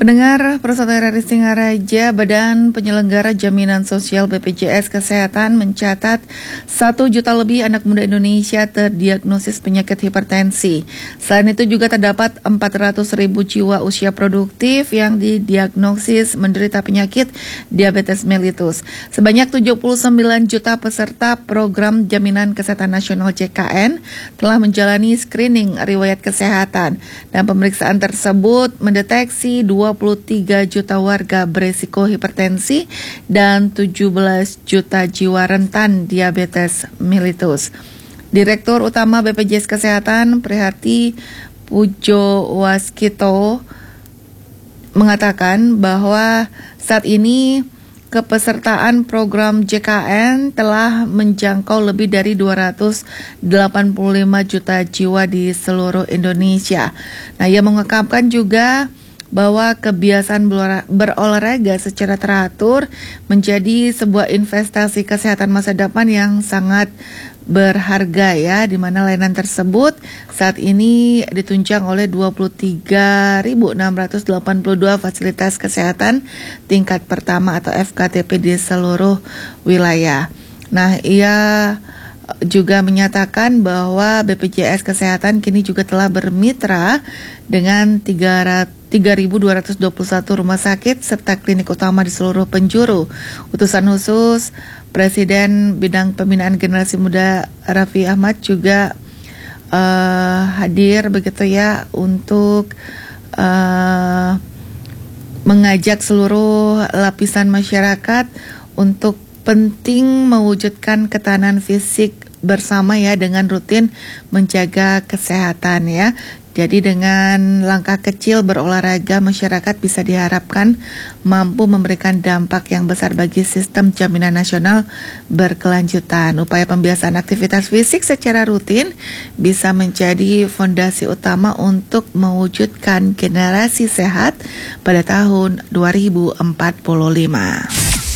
Pendengar Persaudaraan RRI Singaraja, Badan Penyelenggara Jaminan Sosial BPJS Kesehatan mencatat 1 juta lebih anak muda Indonesia terdiagnosis penyakit hipertensi. Selain itu juga terdapat 400.000 jiwa usia produktif yang didiagnosis menderita penyakit diabetes mellitus. Sebanyak 79 juta peserta program Jaminan Kesehatan Nasional JKN telah menjalani screening riwayat kesehatan, dan pemeriksaan tersebut mendeteksi 23 juta warga beresiko hipertensi dan 17 juta jiwa rentan diabetes mellitus. Direktur Utama BPJS Kesehatan Priharti Pujowaskito mengatakan bahwa saat ini kepesertaan program JKN telah menjangkau lebih dari 285 juta jiwa di seluruh Indonesia. Nah, ia mengungkapkan juga bahwa kebiasaan berolahraga secara teratur menjadi sebuah investasi kesehatan masa depan yang sangat berharga ya, di mana layanan tersebut saat ini ditunjang oleh 23.682 fasilitas kesehatan tingkat pertama atau FKTP di seluruh wilayah. Nah, ia juga menyatakan bahwa BPJS Kesehatan kini juga telah bermitra dengan 3.221 rumah sakit serta klinik utama di seluruh penjuru. Utusan khusus Presiden Bidang Pembinaan Generasi Muda Raffi Ahmad juga hadir begitu ya untuk mengajak seluruh lapisan masyarakat untuk penting mewujudkan ketahanan fisik bersama ya, dengan rutin menjaga kesehatan ya. Jadi dengan langkah kecil berolahraga, masyarakat bisa diharapkan mampu memberikan dampak yang besar bagi sistem jaminan nasional berkelanjutan. Upaya pembiasaan aktivitas fisik secara rutin bisa menjadi fondasi utama untuk mewujudkan generasi sehat pada tahun 2045.